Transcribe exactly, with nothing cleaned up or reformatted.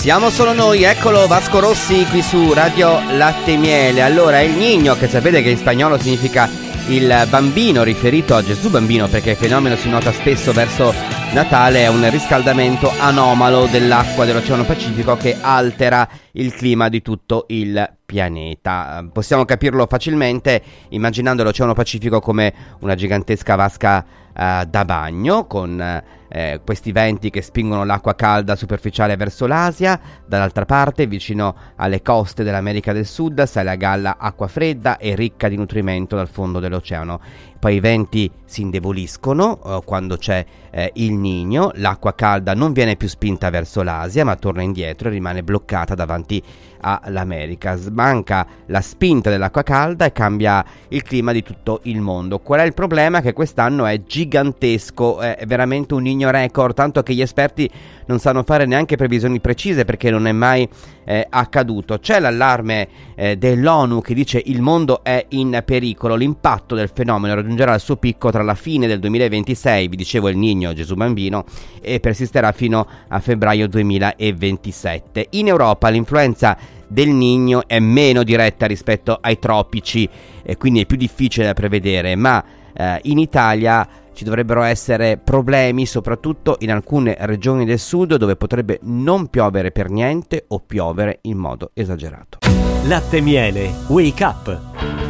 Siamo solo noi, eccolo Vasco Rossi qui su Radio Latte e Miele. Allora, il Niño, che sapete che in spagnolo significa il bambino, riferito a Gesù bambino, perché il fenomeno si nota spesso verso Natale, è un riscaldamento anomalo dell'acqua dell'Oceano Pacifico che altera il clima di tutto il pianeta. Possiamo capirlo facilmente immaginando l'Oceano Pacifico come una gigantesca vasca uh, da bagno con eh, questi venti che spingono l'acqua calda superficiale verso l'Asia. Dall'altra parte, vicino alle coste dell'America del Sud, sale a galla acqua fredda e ricca di nutrimento dal fondo dell'oceano. Poi i venti si indeboliscono uh, quando c'è eh, il Niño, l'acqua calda non viene più spinta verso l'Asia ma torna indietro e rimane bloccata davanti all'America. Smanca la spinta dell'acqua calda e cambia il clima di tutto il mondo. Qual è il problema? Che quest'anno è gigantesco, è veramente un Niño record, tanto che gli esperti non sanno fare neanche previsioni precise perché non è mai eh, accaduto. C'è l'allarme eh, dell'ONU che dice il mondo è in pericolo, l'impatto del fenomeno raggiungerà il suo picco tra la fine del duemilaventisei, vi dicevo il Niño Gesù bambino, e persisterà fino a febbraio duemilaventisette. In Europa l'influenza del Niño è meno diretta rispetto ai tropici e quindi è più difficile da prevedere, ma eh, in Italia ci dovrebbero essere problemi soprattutto in alcune regioni del sud dove potrebbe non piovere per niente o piovere in modo esagerato. Latte e Miele, Wake Up.